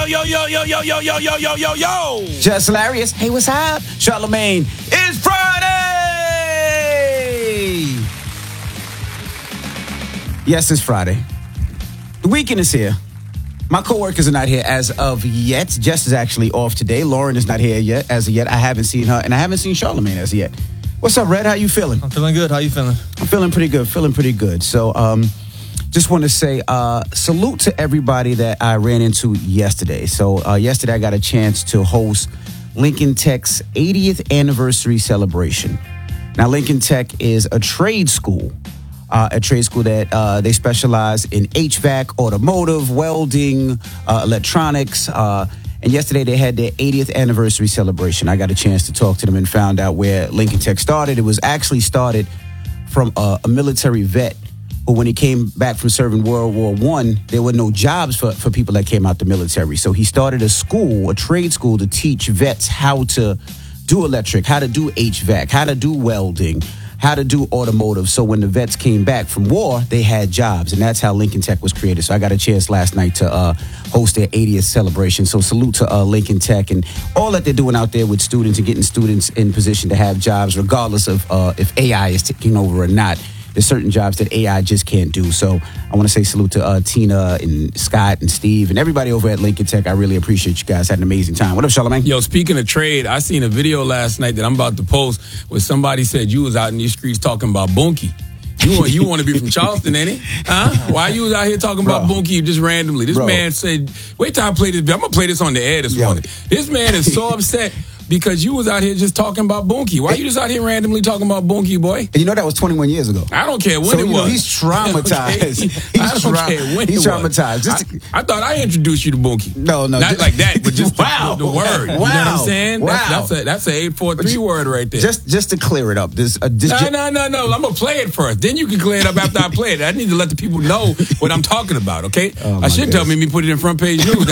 Yo. Just hilarious. Hey, what's up? Charlamagne, it's Friday. Yes, it's Friday. The weekend is here. My coworkers are not here as of yet. Jess is actually off today. Lauren is not here yet as of yet. I haven't seen her, and I haven't seen Charlamagne as of yet. What's up, Red? How you feeling? I'm feeling good. How you feeling? I'm feeling pretty good. So, just want to say salute to everybody that I ran into yesterday. So yesterday I got a chance to host Lincoln Tech's 80th anniversary celebration. Now, Lincoln Tech is a trade school that they specialize in HVAC, automotive, welding, electronics. And yesterday they had their 80th anniversary celebration. I got a chance to talk to them and found out where Lincoln Tech started. It was actually started from a military vet. But when he came back from serving World War I, there were no jobs for people that came out the military. So he started a trade school to teach vets how to do electric, how to do HVAC, how to do welding, how to do automotive. So when the vets came back from war, they had jobs. And that's how Lincoln Tech was created. So I got a chance last night to host their 80th celebration. So salute to Lincoln Tech and all that they're doing out there with students and getting students in position to have jobs, regardless of if AI is taking over or not. There's certain jobs that AI just can't do. So I want to say salute to Tina and Scott and Steve and everybody over at Lincoln Tech. I really appreciate you guys. Had an amazing time. What up, Charlamagne? Yo, speaking of trade, I seen a video last night that I'm about to post where somebody said you was out in these streets talking about Bunkie. You want to be from Charleston, ain't it? Huh? Why you was out here talking about Bunkie just randomly? This man said, wait till I play this. I'm going to play this on the air this morning. This man is so upset because you was out here just talking about Bunkie. Why you just out here randomly talking about Bunkie, boy? And you know that was 21 years ago. I don't care when it was. He's traumatized. I don't care when he's it traumatized. Was. I thought I introduced you to Bunkie. No. Not like that, but just the word. You know what I'm saying? Wow. That's an 843 word right there. Just to clear it up. No. I'm going to play it first. Then you can clear it up after I play it. I need to let the people know what I'm talking about, okay? I should tell me put it in front page news.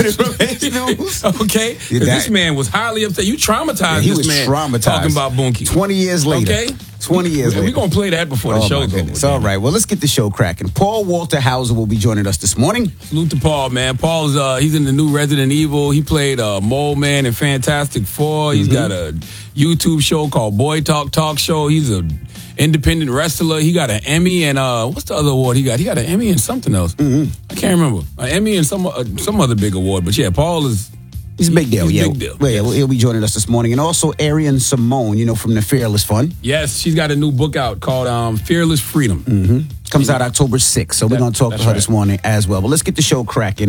Okay? This man was highly upset. You traumatized this man. Traumatized. Talking about Bunkie. 20 years later. Okay? 20 years later. We're going to play that before the show's over. It's all right. Well, let's get the show cracking. Paul Walter Hauser will be joining us this morning. Salute to Paul, man. Paul's he's in the new Resident Evil. He played Mole Man in Fantastic Four. He's got a YouTube show called Boy Talk Show. He's a independent wrestler. He got an Emmy and what's the other award he got? He got an Emmy and something else. I can't remember. An Emmy and some other big award. But yeah, Paul is... He's a big deal. Big deal. Well, he'll be joining us this morning. And also Arian Simone, from the Fearless Fund. Yes, she's got a new book out called Fearless Freedom. Comes out October 6th. So we're going to talk to her this morning as well. But let's get the show cracking.